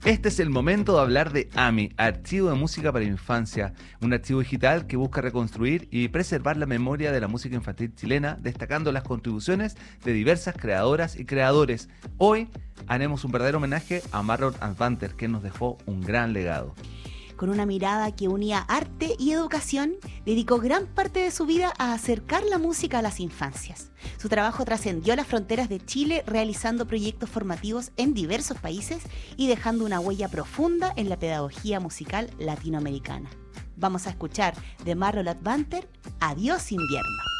Este es el momento de hablar de AMI, Archivo de Música para Infancia, un archivo digital que busca reconstruir y preservar la memoria de la música infantil chilena, destacando las contribuciones de diversas creadoras y creadores. Hoy haremos un verdadero homenaje a Marlon Advanter, que nos dejó un gran legado. Con una mirada que unía arte y educación, dedicó gran parte de su vida a acercar la música a las infancias. Su trabajo trascendió las fronteras de Chile, realizando proyectos formativos en diversos países y dejando una huella profunda en la pedagogía musical latinoamericana. Vamos a escuchar de Marlon Advanter, Adiós Invierno.